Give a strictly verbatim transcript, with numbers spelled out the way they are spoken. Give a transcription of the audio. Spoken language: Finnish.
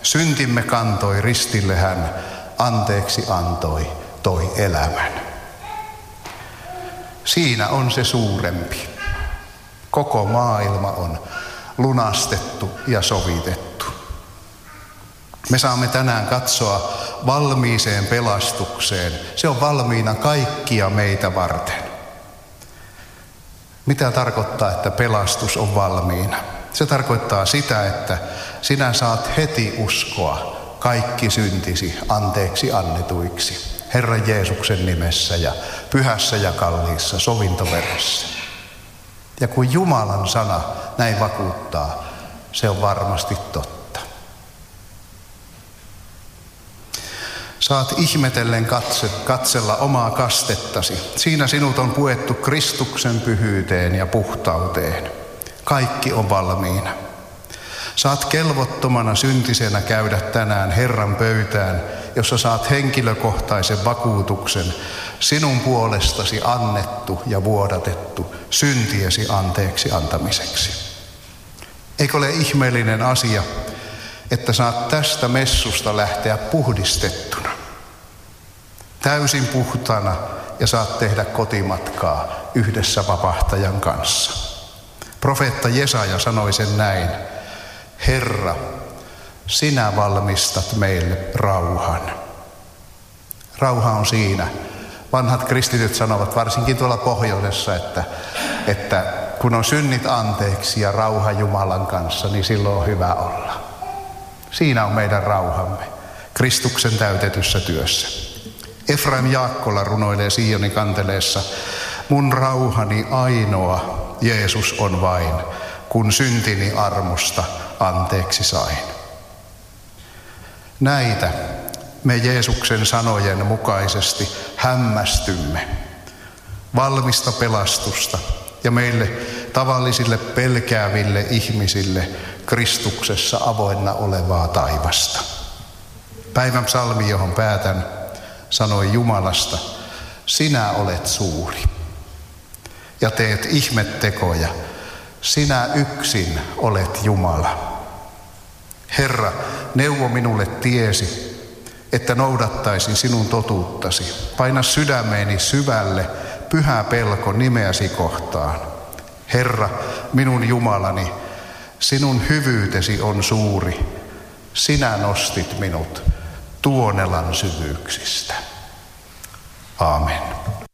Syntimme kantoi, ristille hän anteeksi antoi, toi elämän. Siinä on se suurempi. Koko maailma on lunastettu ja sovitettu. Me saamme tänään katsoa valmiiseen pelastukseen. Se on valmiina kaikkia meitä varten. Mitä tarkoittaa, että pelastus on valmiina? Se tarkoittaa sitä, että sinä saat heti uskoa kaikki syntisi anteeksi annetuiksi Herran Jeesuksen nimessä ja pyhässä ja kalliissa sovintoveressä. Ja kun Jumalan sana näin vakuuttaa, se on varmasti totta. Saat ihmetellen katse, katsella omaa kastettasi. Siinä sinut on puettu Kristuksen pyhyyteen ja puhtauteen. Kaikki on valmiina. Saat kelvottomana syntisenä käydä tänään Herran pöytään, jossa saat henkilökohtaisen vakuutuksen sinun puolestasi annettu ja vuodatettu syntiesi anteeksi antamiseksi. Eikö ole ihmeellinen asia, että saat tästä messusta lähteä puhdistettuna, täysin puhtaana ja saat tehdä kotimatkaa yhdessä vapahtajan kanssa. Profeetta Jesaja sanoi sen näin: Herra, sinä valmistat meille rauhan. Rauha on siinä. Vanhat kristityt sanovat, varsinkin tuolla pohjoisessa, että, että kun on synnit anteeksi ja rauha Jumalan kanssa, niin silloin on hyvä olla. Siinä on meidän rauhamme, Kristuksen täytetyssä työssä. Efraim Jaakkola runoilee Sionin kanteleessa: mun rauhani ainoa Jeesus on vain, kun syntini armosta anteeksi sain. Näitä me Jeesuksen sanojen mukaisesti hämmästymme valmista pelastusta ja meille tavallisille pelkääville ihmisille Kristuksessa avoinna olevaa taivasta. Päivän psalmi, johon päätän, sanoi Jumalasta: sinä olet suuri ja teet ihmettekoja. Sinä yksin olet Jumala. Herra, neuvo minulle tiesi, että noudattaisin sinun totuuttasi. Paina sydämeeni syvälle pyhä pelko nimeäsi kohtaan. Herra, minun Jumalani, sinun hyvyytesi on suuri. Sinä nostit minut Tuonelan syvyyksistä. Aamen.